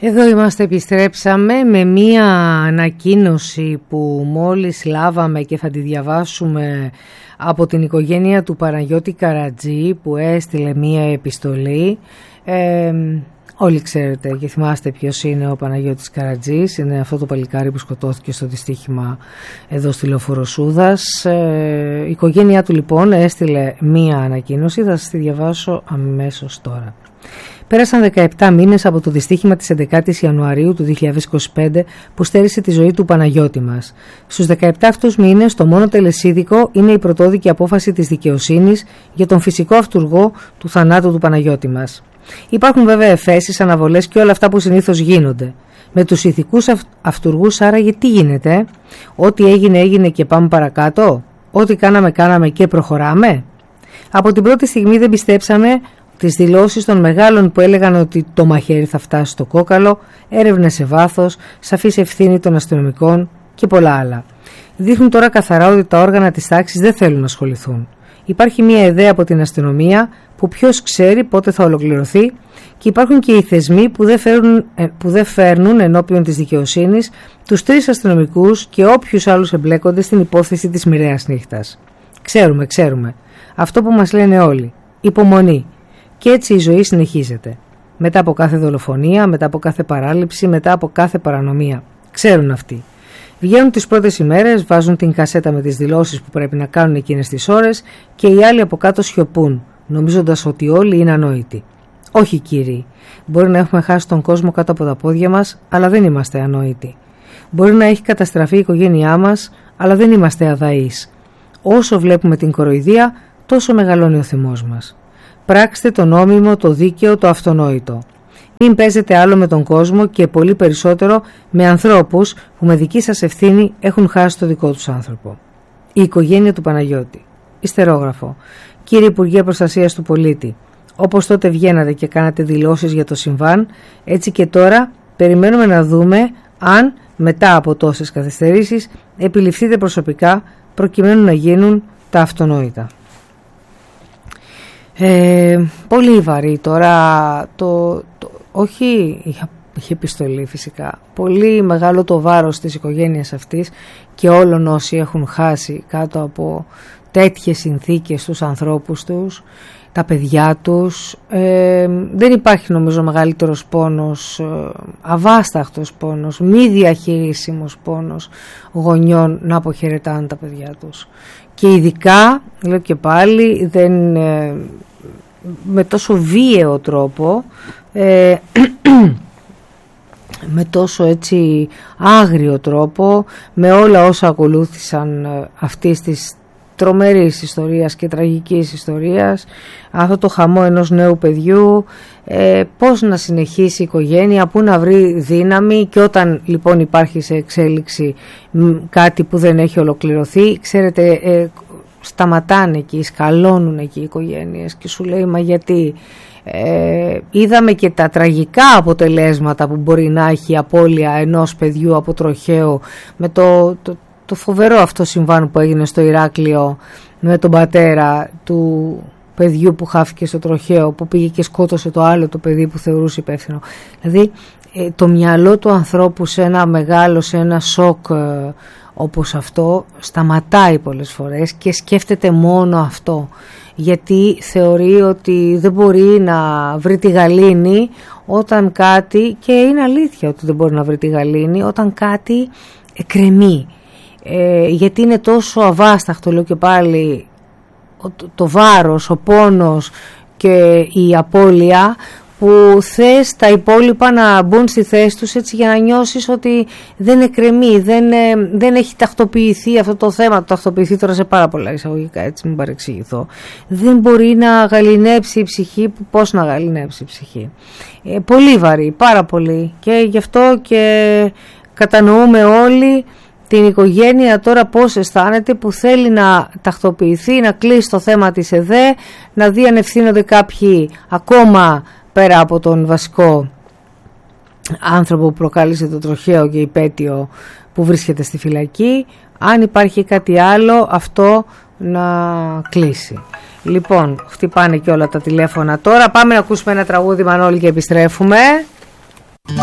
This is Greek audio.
Εδώ είμαστε, επιστρέψαμε με μία ανακοίνωση που μόλις λάβαμε και θα τη διαβάσουμε από την οικογένεια του Παναγιώτη Καρατζή, που έστειλε μία επιστολή. Όλοι ξέρετε και θυμάστε ποιος είναι ο Παναγιώτης Καρατζής. Είναι αυτό το παλικάρι που σκοτώθηκε στο δυστύχημα εδώ στη Λεωφόρο Σούδας. Η οικογένειά του λοιπόν έστειλε μία ανακοίνωση, θα σας τη διαβάσω αμέσως τώρα. Πέρασαν 17 μήνες από το δυστύχημα της 11ης Ιανουαρίου του 2025 που στέρισε τη ζωή του Παναγιώτη μας. Στους 17 αυτούς μήνες το μόνο τελεσίδικο είναι η πρωτόδικη απόφαση της δικαιοσύνης για τον φυσικό αυτουργό του θανάτου του Παναγιώτη μας. Υπάρχουν βέβαια εφέσεις, αναβολές και όλα αυτά που συνήθως γίνονται. Με τους ηθικούς αυτουργούς άραγε τι γίνεται? Ό,τι έγινε έγινε και πάμε παρακάτω? Ό,τι κάναμε και προχωράμε? Από την πρώτη στιγμή δεν πιστέψαμε τις δηλώσεις των μεγάλων που έλεγαν ότι το μαχαίρι θα φτάσει στο κόκαλο, έρευνες σε βάθος, σαφής ευθύνη των αστυνομικών και πολλά άλλα. Δείχνουν τώρα καθαρά ότι τα όργανα της τάξης δεν θέλουν να ασχοληθούν. Υπάρχει μια ιδέα από την αστυνομία που ποιος ξέρει πότε θα ολοκληρωθεί, και υπάρχουν και οι θεσμοί που δεν φέρνουν ενώπιον της δικαιοσύνης τους 3 αστυνομικούς και όποιους άλλους εμπλέκονται στην υπόθεση της μοιραίας νύχτας. Ξέρουμε. Αυτό που μας λένε όλοι. Υπομονή. Και έτσι η ζωή συνεχίζεται. Μετά από κάθε δολοφονία, μετά από κάθε παράληψη, μετά από κάθε παρανομία. Ξέρουν αυτοί. Βγαίνουν τις πρώτες ημέρες, βάζουν την κασέτα με τις δηλώσεις που πρέπει να κάνουν εκείνες τις ώρες και οι άλλοι από κάτω σιωπούν, νομίζοντας ότι όλοι είναι ανόητοι. Όχι κύριοι. Μπορεί να έχουμε χάσει τον κόσμο κάτω από τα πόδια μας, αλλά δεν είμαστε ανόητοι. Μπορεί να έχει καταστραφεί η οικογένειά μας, αλλά δεν είμαστε αδαείς. Όσο βλέπουμε την κοροϊδία, τόσο μεγαλώνει ο θυμός μας. Πράξτε το νόμιμο, το δίκαιο, το αυτονόητο. Μην παίζετε άλλο με τον κόσμο και πολύ περισσότερο με ανθρώπους που με δική σας ευθύνη έχουν χάσει το δικό τους άνθρωπο. Η οικογένεια του Παναγιώτη. Ιστερόγραφο. Κύριε Υπουργέ Προστασίας του Πολίτη, όπως τότε βγαίνατε και κάνατε δηλώσεις για το συμβάν, έτσι και τώρα περιμένουμε να δούμε αν μετά από τόσες καθυστερήσεις επιληφθείτε προσωπικά προκειμένου να γίνουν τα αυτονόητα. Πολύ βαρύ τώρα, όχι είχε επιστολή φυσικά, πολύ μεγάλο το βάρος της οικογένειας αυτής και όλων όσοι έχουν χάσει κάτω από τέτοιες συνθήκες τους ανθρώπους τους, τα παιδιά τους. Δεν υπάρχει νομίζω μεγαλύτερος πόνος, αβάσταχτος πόνος, μη διαχειρίσιμος πόνος γονιών να αποχαιρετάνε τα παιδιά τους. Και ειδικά, λέω και πάλι, με τόσο βίαιο τρόπο, με τόσο έτσι άγριο τρόπο, με όλα όσα ακολούθησαν αυτής της τρομερής ιστορίας και τραγικής ιστορίας, αυτό το χαμό ενός νέου παιδιού, πώς να συνεχίσει η οικογένεια, πού να βρει δύναμη, και όταν λοιπόν υπάρχει σε εξέλιξη κάτι που δεν έχει ολοκληρωθεί, ξέρετε, σταματάνε εκεί, σκαλώνουν εκεί οι οικογένειες και σου λέει μα γιατί? Είδαμε και τα τραγικά αποτελέσματα που μπορεί να έχει η απώλεια ενός παιδιού από τροχαίο, με το φοβερό αυτό συμβάν που έγινε στο Ηράκλειο με τον πατέρα του παιδιού που χάθηκε στο τροχαίο, που πήγε και σκότωσε το άλλο το παιδί που θεωρούσε υπεύθυνο. Δηλαδή το μυαλό του ανθρώπου σε ένα μεγάλο, σε ένα σοκ όπως αυτό, σταματάει πολλές φορές και σκέφτεται μόνο αυτό, γιατί θεωρεί ότι δεν μπορεί να βρει τη γαλήνη όταν κάτι, και είναι αλήθεια ότι δεν μπορεί να βρει τη γαλήνη όταν κάτι εκκρεμεί, γιατί είναι τόσο αβάσταχτο, λέω και πάλι, το βάρος, ο πόνος και η απώλεια, που θες τα υπόλοιπα να μπουν στη θέση τους, έτσι, για να νιώσεις ότι δεν εκκρεμεί, δεν έχει τακτοποιηθεί αυτό το θέμα. Το τακτοποιηθεί τώρα σε πάρα πολλά εισαγωγικά, έτσι, μην παρεξηγηθώ. Δεν μπορεί να γαληνέψει η ψυχή, που πώς να γαληνέψει η ψυχή? Πολύ βαρύ, πάρα πολύ, και γι' αυτό και κατανοούμε όλοι την οικογένεια τώρα πώς αισθάνεται, που θέλει να τακτοποιηθεί, να κλείσει το θέμα της ΕΔΕ, να δει αν ευθύνονται κάποιοι ακόμα πέρα από τον βασικό άνθρωπο που προκάλεσε το τροχαίο και υπέτειο που βρίσκεται στη φυλακή, αν υπάρχει κάτι άλλο, αυτό να κλείσει. Λοιπόν, χτυπάνε και όλα τα τηλέφωνα τώρα. Πάμε να ακούσουμε ένα τραγούδι, Μανώλη, και επιστρέφουμε.